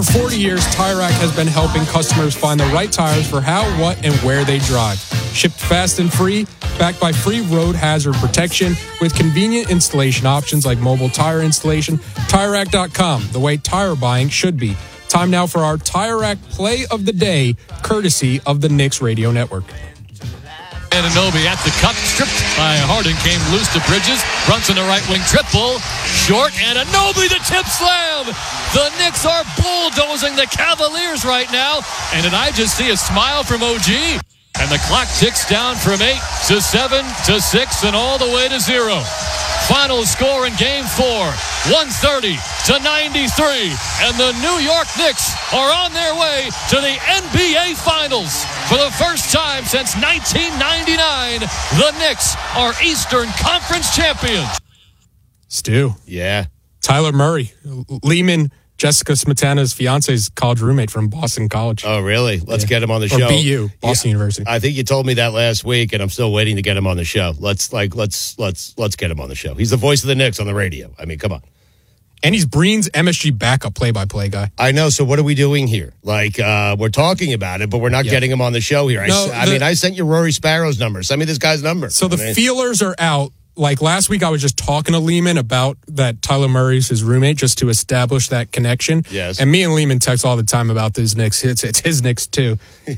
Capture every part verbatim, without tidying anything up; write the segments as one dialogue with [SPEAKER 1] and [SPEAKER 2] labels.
[SPEAKER 1] For forty years, Tire Rack has been helping customers find the right tires for how, what, and where they drive. Shipped fast and free, backed by free road hazard protection with convenient installation options like mobile tire installation. Tire Rack dot com, the way tire buying should be. Time now for our Tire Rack Play of the Day, courtesy of the Knicks Radio Network.
[SPEAKER 2] Anunoby at the cup, stripped by Harden, came loose to Bridges. Brunson, a right wing triple, short, and Anunoby the tip slam. The Knicks are bulldozing the Cavaliers right now, and did I just see a smile from O G? And the clock ticks down from eight to seven to six and all the way to zero. Final score in game four, one thirty to ninety-three. And the New York Knicks are on their way to the N B A Finals. For the first time since nineteen ninety-nine, the Knicks are Eastern Conference champions.
[SPEAKER 1] Stu.
[SPEAKER 3] Yeah.
[SPEAKER 1] Tyler Murray, Lehman, Jessica Smetana's fiance's college roommate from Boston College.
[SPEAKER 3] Oh, really? Let's
[SPEAKER 1] yeah.
[SPEAKER 3] get him on the
[SPEAKER 1] or
[SPEAKER 3] show.
[SPEAKER 1] B U, Boston
[SPEAKER 3] yeah.
[SPEAKER 1] University.
[SPEAKER 3] I think you told me that last week, and I'm still waiting to get him on the show. Let's like let's let's let's get him on the show. He's the voice of the Knicks on the radio. I mean, come on.
[SPEAKER 1] And he's Breen's M S G backup play-by-play guy.
[SPEAKER 3] I know. So what are we doing here? Like, uh, we're talking about it, but we're not yeah. getting him on the show here. I,
[SPEAKER 1] no,
[SPEAKER 3] I
[SPEAKER 1] the,
[SPEAKER 3] mean, I sent you Rory Sparrow's number. Send me this guy's number.
[SPEAKER 1] So the
[SPEAKER 3] I mean,
[SPEAKER 1] feelers are out. Like last week, I was just talking to Lehman about that Tyler Murray's his roommate just to establish that connection.
[SPEAKER 3] Yes.
[SPEAKER 1] And me and Lehman text all the time about these Knicks. It's, it's his Knicks, too.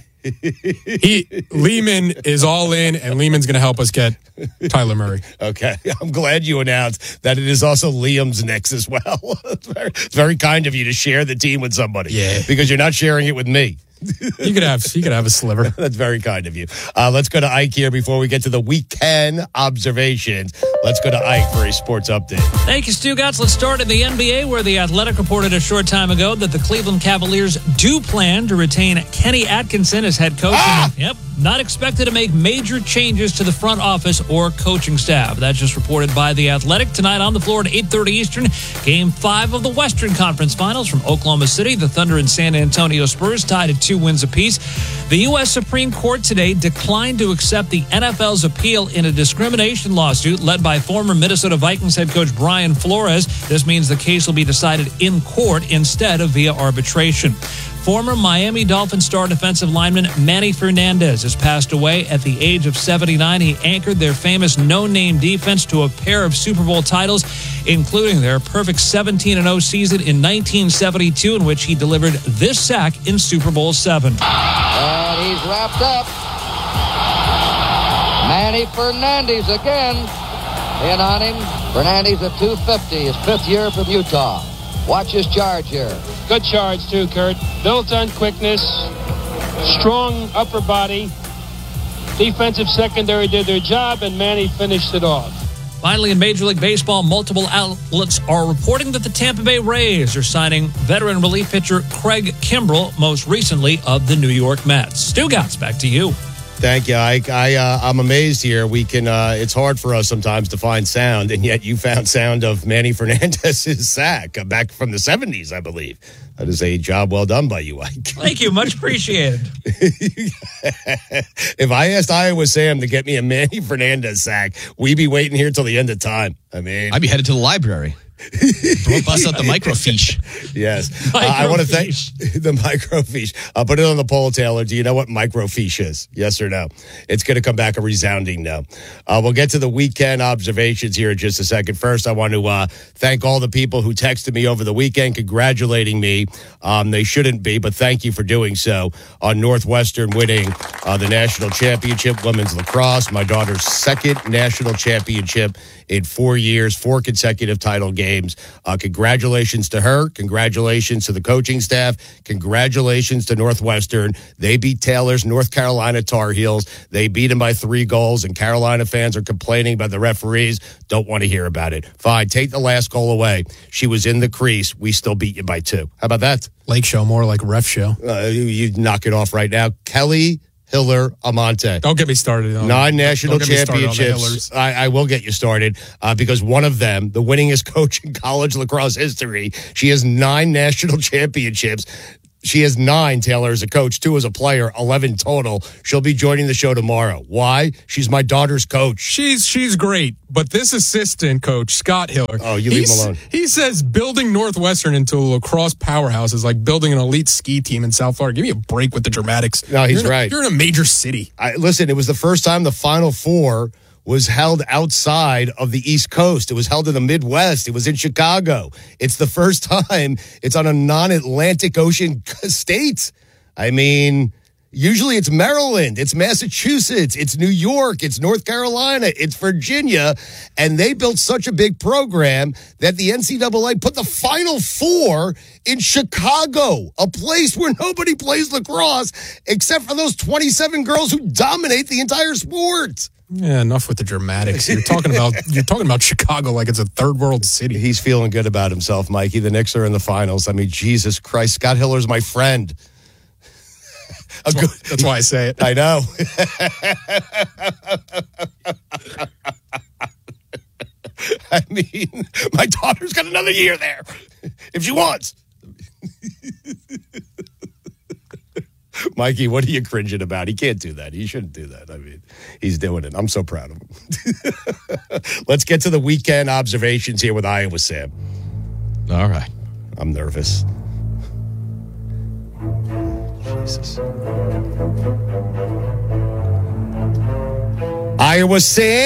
[SPEAKER 1] he Lehman is all in, and Lehman's going to help us get Tyler Murray.
[SPEAKER 3] Okay. I'm glad you announced that it is also Liam's Knicks as well. It's very, it's very kind of you to share the team with somebody.
[SPEAKER 1] Yeah.
[SPEAKER 3] Because you're not sharing it with me.
[SPEAKER 1] You could have you could have a sliver.
[SPEAKER 3] That's very kind of you. Uh, let's go to Ike here before we get to the weekend observations. Let's go to Ike for a sports update.
[SPEAKER 4] Thank you, Stu Gatz. Let's start in the N B A, where The Athletic reported a short time ago that the Cleveland Cavaliers do plan to retain Kenny Atkinson as head coach.
[SPEAKER 3] Ah!
[SPEAKER 4] And, yep, not expected to make major changes to the front office or coaching staff. That's just reported by The Athletic. Tonight on the floor at eight thirty Eastern, Game five of the Western Conference Finals from Oklahoma City. The Thunder and San Antonio Spurs tied at two wins apiece. The U S Supreme Court today declined to accept the N F L's appeal in a discrimination lawsuit led by former Minnesota Vikings head coach Brian Flores. This means the case will be decided in court instead of via arbitration. Former Miami Dolphins star defensive lineman Manny Fernandez has passed away at the age of seventy-nine. He anchored their famous no-name defense to a pair of Super Bowl titles, including their perfect seventeen and oh season in nineteen seventy-two, in which he delivered this sack in Super Bowl seven.
[SPEAKER 5] And he's wrapped up. Manny Fernandez again in on him. Fernandez at two fifty, his fifth year from Utah. Watch his charge here.
[SPEAKER 6] Good charge, too, Kurt. Built on quickness, strong upper body. Defensive secondary did their job, and Manny finished it off.
[SPEAKER 4] Finally, in Major League Baseball, multiple outlets are reporting that the Tampa Bay Rays are signing veteran relief pitcher Craig Kimbrell, most recently of the New York Mets. Stu Gatz, back to you.
[SPEAKER 3] Thank you, Ike. I, uh, I'm amazed here. We can. Uh, it's hard for us sometimes to find sound, and yet you found sound of Manny Fernandez's sack uh, back from the seventies, I believe. That is a job well done by you, Ike.
[SPEAKER 4] Thank you. Much appreciated.
[SPEAKER 3] If I asked Iowa Sam to get me a Manny Fernandez sack, we'd be waiting here till the end of time. I mean,
[SPEAKER 7] I'd be headed to the library. Bust out the microfiche.
[SPEAKER 3] Yes. Uh, I want to thank the microfiche. I'll put it on the poll, Taylor. Do you know what microfiche is? Yes or no? It's going to come back a resounding no. Uh, we'll get to the weekend observations here in just a second. First, I want to uh, thank all the people who texted me over the weekend congratulating me. Um, they shouldn't be, but thank you for doing so on Northwestern winning uh, the national championship, women's lacrosse, my daughter's second national championship in four years, four consecutive title games. Uh, congratulations to her. Congratulations to the coaching staff. Congratulations to Northwestern. They beat Taylor's North Carolina Tar Heels. They beat them by three goals, and Carolina fans are complaining about the referees. Don't want to hear about it. Fine, take the last goal away. She was in the crease. We still beat you by two. How about that?
[SPEAKER 1] Lake show, more like ref show.
[SPEAKER 3] Uh, you, you knock it off right now. Kelly Hiller Amante.
[SPEAKER 1] Don't get me started. On,
[SPEAKER 3] Nine national
[SPEAKER 1] championships.
[SPEAKER 3] I, I will get you started uh, because one of them, the winningest coach in college lacrosse history, she has nine national championships. She has nine, Taylor, as a coach, two as a player, eleven total. She'll be joining the show tomorrow. Why? She's my daughter's coach.
[SPEAKER 1] She's she's great, but this assistant coach, Scott Hiller.
[SPEAKER 3] Oh, you leave him alone.
[SPEAKER 1] He says building Northwestern into a lacrosse powerhouse is like building an elite ski team in South Florida. Give me a break with the dramatics.
[SPEAKER 3] No, he's
[SPEAKER 1] you're in
[SPEAKER 3] right.
[SPEAKER 1] A, you're in a major city.
[SPEAKER 3] I, listen, it was the first time the Final Four was held outside of the East Coast. It was held in the Midwest. It was in Chicago. It's the first time it's on a non-Atlantic Ocean state. I mean, usually it's Maryland, it's Massachusetts, it's New York, it's North Carolina, it's Virginia, and they built such a big program that the N C double A put the Final Four in Chicago, a place where nobody plays lacrosse except for those twenty-seven girls who dominate the entire sport.
[SPEAKER 1] Yeah, enough with the dramatics. You're talking about you're talking about Chicago like it's a third world city.
[SPEAKER 3] He's feeling good about himself, Mikey. The Knicks are in the finals. I mean, Jesus Christ, Scott Hiller's my friend.
[SPEAKER 1] That's, why, that's why I say it.
[SPEAKER 3] I know. I mean, my daughter's got another year there if she wants. Mikey, what are you cringing about? He can't do that. He shouldn't do that. I mean, he's doing it. I'm so proud of him. Let's get to the weekend observations here with Iowa Sam.
[SPEAKER 7] All right.
[SPEAKER 3] I'm nervous. Jesus. Iowa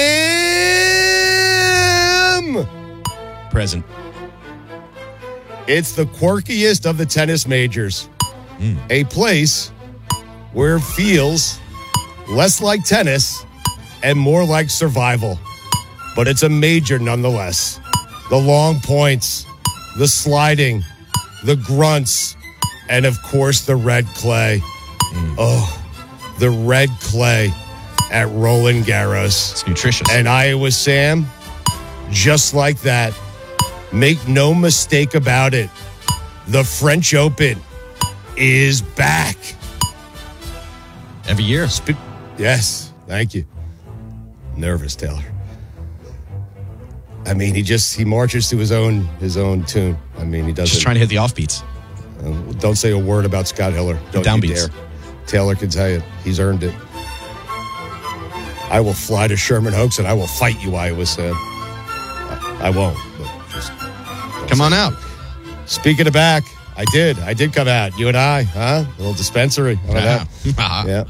[SPEAKER 3] Sam!
[SPEAKER 7] Present.
[SPEAKER 3] It's the quirkiest of the tennis majors. Mm. A place where it feels less like tennis and more like survival. But it's a major nonetheless. The long points, the sliding, the grunts, and of course the red clay. Mm. Oh, the red clay at Roland Garros.
[SPEAKER 7] It's nutritious.
[SPEAKER 3] And Iowa Sam, just like that, make no mistake about it, the French Open is back.
[SPEAKER 7] Every year.
[SPEAKER 3] Sp- yes, thank you. Nervous, Taylor. I mean, he just he marches to his own his own tune. I mean, he doesn't.
[SPEAKER 7] Just trying to hit the offbeats.
[SPEAKER 3] Uh, don't say a word about Scott Hiller. Don't you
[SPEAKER 7] downbeats.
[SPEAKER 3] dare. Taylor can tell you, he's earned it. I will fly to Sherman Oaks and I will fight you, Iowa Sam. I, I won't. But just
[SPEAKER 7] come on out.
[SPEAKER 3] Speaking of back, I did. I did come out. You and I, huh? A little dispensary. How about
[SPEAKER 7] uh-huh.
[SPEAKER 3] that? Yeah.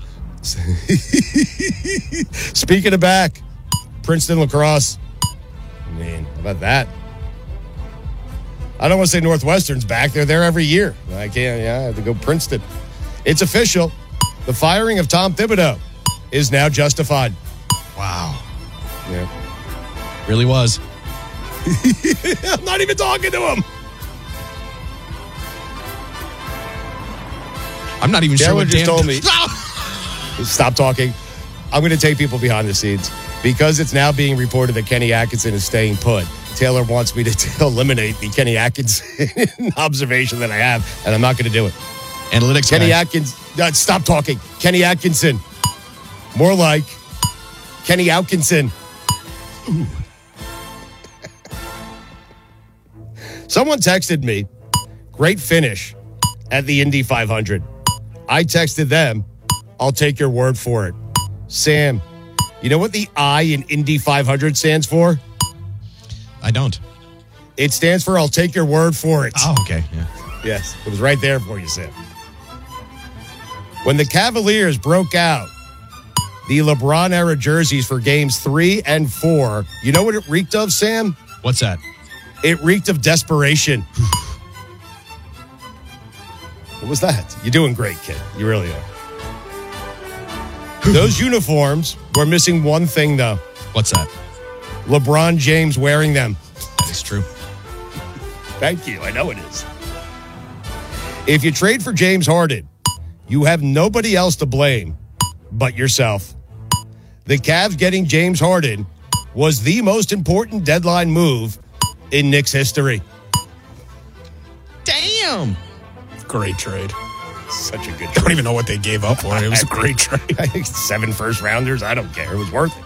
[SPEAKER 3] Speaking of back, Princeton lacrosse. I mean, how about that? I don't want to say Northwestern's back. They're there every year. I can't, yeah, I have to go Princeton. It's official. The firing of Tom Thibodeau is now justified.
[SPEAKER 7] Wow.
[SPEAKER 3] Yeah.
[SPEAKER 7] Really was.
[SPEAKER 3] I'm not even talking to him.
[SPEAKER 7] I'm not even
[SPEAKER 3] Taylor
[SPEAKER 7] sure what
[SPEAKER 3] just
[SPEAKER 7] damn
[SPEAKER 3] told me. Stop talking. I'm going to take people behind the scenes. Because it's now being reported that Kenny Atkinson is staying put, Taylor wants me to t- eliminate the Kenny Atkinson observation that I have, and I'm not going to do it.
[SPEAKER 7] Analytics
[SPEAKER 3] Kenny
[SPEAKER 7] guy.
[SPEAKER 3] Atkinson. Uh, stop talking. Kenny Atkinson. More like Kenny Atkinson. Ooh. Someone texted me, great finish at the Indy five hundred. I texted them, I'll take your word for it. Sam, you know what the I in Indy five hundred stands for?
[SPEAKER 7] I don't.
[SPEAKER 3] It stands for I'll take your word for it.
[SPEAKER 7] Oh, okay. Yeah.
[SPEAKER 3] Yes, it was right there for you, Sam. When the Cavaliers broke out the LeBron-era jerseys for games three and four, you know what it reeked of, Sam?
[SPEAKER 7] What's that?
[SPEAKER 3] It reeked of desperation. What was that? You're doing great, kid. You really are. Those uniforms were missing one thing, though.
[SPEAKER 7] What's that?
[SPEAKER 3] LeBron James wearing them.
[SPEAKER 7] That is true.
[SPEAKER 3] Thank you. I know it is. If you trade for James Harden, you have nobody else to blame but yourself. The Cavs getting James Harden was the most important deadline move in Knicks history.
[SPEAKER 7] Damn.
[SPEAKER 1] Great trade.
[SPEAKER 3] Such a good trade.
[SPEAKER 1] I don't even know what they gave up for it. It was a great trade.
[SPEAKER 3] I think seven first rounders. I don't care. It was worth it.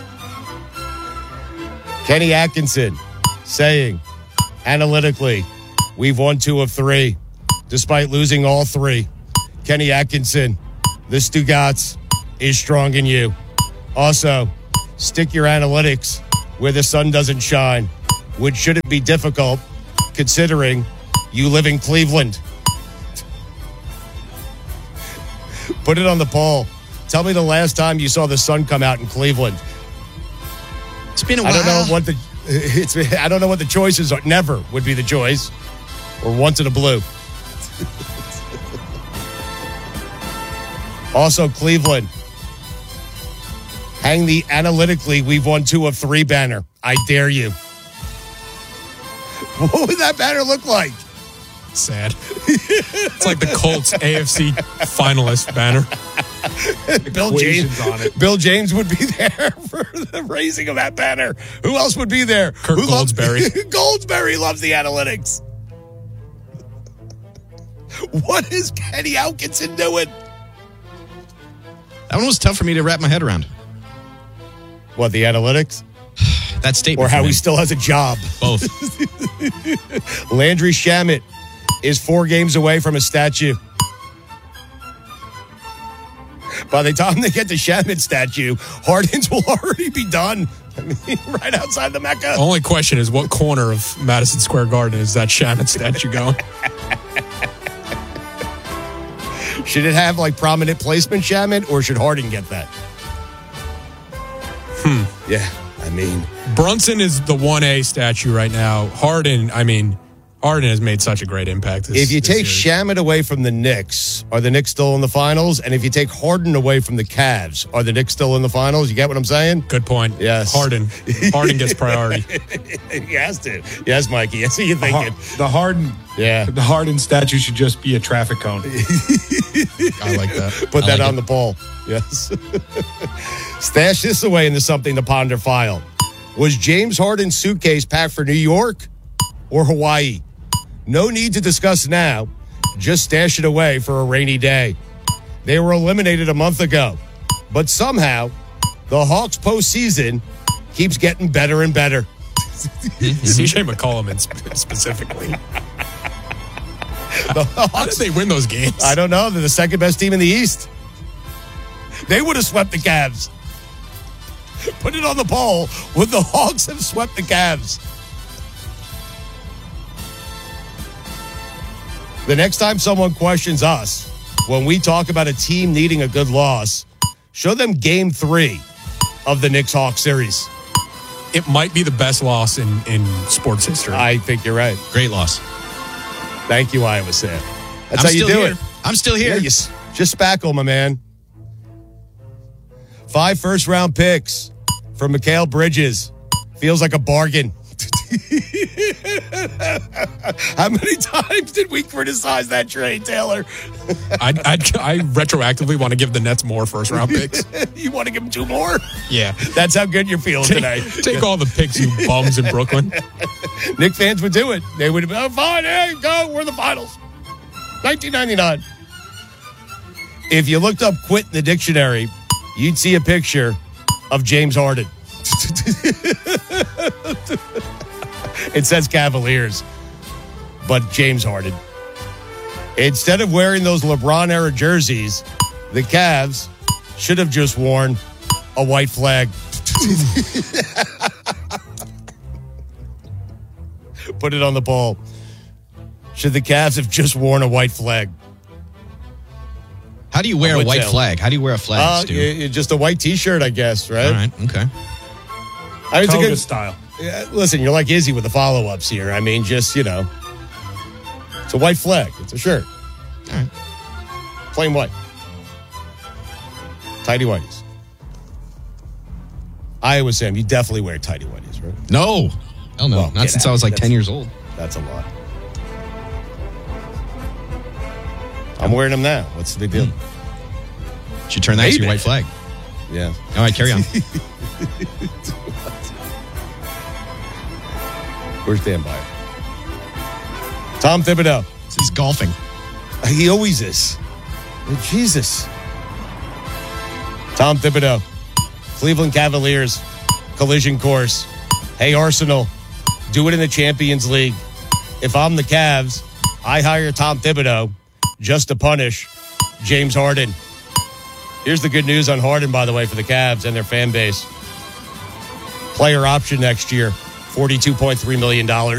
[SPEAKER 3] Kenny Atkinson saying, analytically, we've won two of three. despite losing all three. Kenny Atkinson, the Stugats is strong in you. Also, stick your analytics where the sun doesn't shine, which shouldn't be difficult considering you live in Cleveland. Put it on the poll. Tell me the last time you saw the sun come out in Cleveland.
[SPEAKER 7] It's been a while.
[SPEAKER 3] I don't know what the it's I don't know what the choices are. Never would be the choice. Or once in a blue. Also, Cleveland. Hang the analytically we've won two of three banner. I dare you. What would that banner look like?
[SPEAKER 1] Sad. It's like the Colts A F C finalist banner.
[SPEAKER 3] Bill James
[SPEAKER 1] on it.
[SPEAKER 3] Bill James would be there for the raising of that banner. Who else would be there?
[SPEAKER 1] Kirk
[SPEAKER 3] Who
[SPEAKER 1] Goldsberry.
[SPEAKER 3] Loves, Goldsberry loves the analytics. What is Kenny Atkinson doing?
[SPEAKER 7] That one was tough for me to wrap my head around.
[SPEAKER 3] What, the analytics?
[SPEAKER 7] That statement.
[SPEAKER 3] Or how
[SPEAKER 7] from
[SPEAKER 3] he
[SPEAKER 7] him.
[SPEAKER 3] still has a job?
[SPEAKER 7] Both.
[SPEAKER 3] Landry Shamet is four games away from a statue. By the time they get the Shamet statue, Harden's will already be done. I mean, right outside the Mecca.
[SPEAKER 1] Only question is, what corner of Madison Square Garden is that Shamet statue going?
[SPEAKER 3] Should it have like prominent placement, Shamet, or should Harden get that?
[SPEAKER 1] Hmm.
[SPEAKER 3] Yeah, I mean,
[SPEAKER 1] Brunson is the one A statue right now. Harden, I mean, Harden has made such a great impact. This,
[SPEAKER 3] if you
[SPEAKER 1] this
[SPEAKER 3] take
[SPEAKER 1] series.
[SPEAKER 3] Shamet away from the Knicks, are the Knicks still in the finals? And if you take Harden away from the Cavs, are the Knicks still in the finals? You get what I'm saying?
[SPEAKER 1] Good point.
[SPEAKER 3] Yes.
[SPEAKER 1] Harden. Harden gets priority.
[SPEAKER 3] He has to. Yes, Mikey. That's what you're thinking.
[SPEAKER 8] The Harden,
[SPEAKER 3] Yeah.
[SPEAKER 8] the Harden statue should just be a traffic cone.
[SPEAKER 7] I like that.
[SPEAKER 3] Put
[SPEAKER 7] I
[SPEAKER 3] that
[SPEAKER 7] like
[SPEAKER 3] on
[SPEAKER 7] it.
[SPEAKER 3] the poll. Yes. Stash this away into something to ponder file. Was James Harden's suitcase packed for New York or Hawaii? No need to discuss now. Just stash it away for a rainy day. They were eliminated a month ago. But somehow, the Hawks postseason keeps getting better and better.
[SPEAKER 1] C J McCollum in sp- specifically.
[SPEAKER 3] The
[SPEAKER 1] How
[SPEAKER 3] Hawks,
[SPEAKER 1] did they win those games?
[SPEAKER 3] I don't know. They're the second best team in the East. They would have swept the Cavs. Put it on the poll. Would the Hawks have swept the Cavs? The next time someone questions us, when we talk about a team needing a good loss, show them game three of the Knicks-Hawks series.
[SPEAKER 1] It might be the best loss in, in sports history.
[SPEAKER 3] I think you're right.
[SPEAKER 7] Great loss.
[SPEAKER 3] Thank you, Iowa Sam. That's
[SPEAKER 7] I'm
[SPEAKER 3] how you
[SPEAKER 7] still
[SPEAKER 3] do
[SPEAKER 7] here.
[SPEAKER 3] it.
[SPEAKER 7] I'm still here.
[SPEAKER 3] Yeah, you s- just spackle, my man. Five first-round picks for Mikal Bridges. Feels like a bargain. How many times did we criticize that trade, Taylor?
[SPEAKER 1] I'd, I'd, I retroactively want to give the Nets more first round picks.
[SPEAKER 3] You want to give them two more?
[SPEAKER 1] Yeah.
[SPEAKER 3] That's how good you're feeling
[SPEAKER 1] Take,
[SPEAKER 3] today.
[SPEAKER 1] take all the picks, you bums in Brooklyn.
[SPEAKER 3] Knick fans would do it. They would be, oh, fine, hey, go, we're in the finals. nineteen ninety-nine. If you looked up quit in the dictionary, you'd see a picture of James Harden. It says Cavaliers, but James Harden. Instead of wearing those LeBron-era jerseys, the Cavs should have just worn a white flag. Put it on the poll. Should the Cavs have just worn a white flag?
[SPEAKER 7] How do you wear
[SPEAKER 3] I
[SPEAKER 7] a
[SPEAKER 3] would
[SPEAKER 7] white
[SPEAKER 3] tell.
[SPEAKER 7] flag? How do you wear a flag,
[SPEAKER 3] Uh,
[SPEAKER 7] Stu?
[SPEAKER 3] y- y- just a white T-shirt, I guess, right?
[SPEAKER 7] All right. Okay.
[SPEAKER 3] I mean, it's a
[SPEAKER 8] Toga
[SPEAKER 3] good
[SPEAKER 8] style.
[SPEAKER 3] Yeah, listen, you're like Izzy with the follow-ups here. I mean, just, you know, it's a white flag. It's a shirt.
[SPEAKER 7] All right.
[SPEAKER 3] Plain white. Tidy whities. Iowa Sam, you definitely wear tidy whities, right?
[SPEAKER 7] No. Hell no.
[SPEAKER 3] Well,
[SPEAKER 7] Not
[SPEAKER 3] get
[SPEAKER 7] since
[SPEAKER 3] out.
[SPEAKER 7] I was like
[SPEAKER 3] That's-
[SPEAKER 7] ten years old.
[SPEAKER 3] That's a lot. I'm wearing them now. What's the big deal?
[SPEAKER 7] Should turn that to
[SPEAKER 3] Maybe.
[SPEAKER 7] your white flag.
[SPEAKER 3] Yeah.
[SPEAKER 7] All right, carry on.
[SPEAKER 3] Where's Dan Byer? Tom Thibodeau.
[SPEAKER 7] He's golfing.
[SPEAKER 3] He always is. Oh, Jesus. Tom Thibodeau. Cleveland Cavaliers. Collision course. Hey, Arsenal. Do it in the Champions League. If I'm the Cavs, I hire Tom Thibodeau just to punish James Harden. Here's the good news on Harden, by the way, for the Cavs and their fan base. Player option next year, forty-two point three million dollars.